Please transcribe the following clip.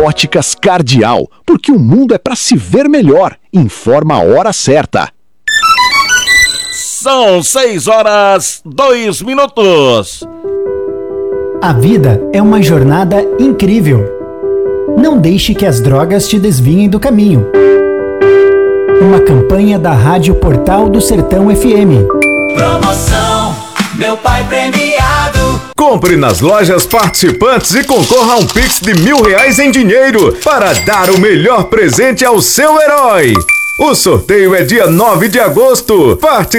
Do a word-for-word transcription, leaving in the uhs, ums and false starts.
Óticas Cardial, porque o mundo é para se ver melhor. Informa a hora certa. São seis horas, dois minutos. A vida é uma jornada incrível. Não deixe que as drogas te desviem do caminho. Uma campanha da Rádio Portal do Sertão F M. Promoção, meu pai premiado. Compre nas lojas participantes e concorra a um Pix de mil reais em dinheiro para dar o melhor presente ao seu herói. O sorteio é dia nove de agosto. Participe!